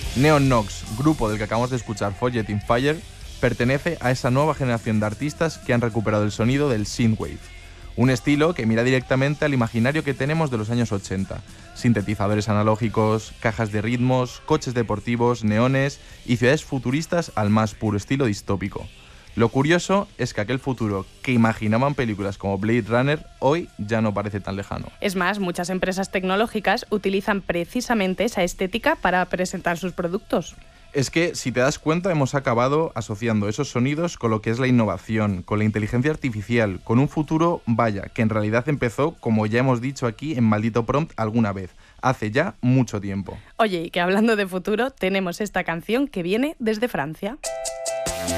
Neon Nox, grupo del que acabamos de escuchar Forgetting Fire, pertenece a esa nueva generación de artistas que han recuperado el sonido del synthwave. Un estilo que mira directamente al imaginario que tenemos de los años 80. Sintetizadores analógicos, cajas de ritmos, coches deportivos, neones y ciudades futuristas al más puro estilo distópico. Lo curioso es que aquel futuro que imaginaban películas como Blade Runner hoy ya no parece tan lejano. Es más, muchas empresas tecnológicas utilizan precisamente esa estética para presentar sus productos. Es que, si te das cuenta, hemos acabado asociando esos sonidos con lo que es la innovación, con la inteligencia artificial, con un futuro, vaya, que en realidad empezó, como ya hemos dicho aquí en Maldito Prompt alguna vez, hace ya mucho tiempo. Oye, y que hablando de futuro, tenemos esta canción que viene desde Francia.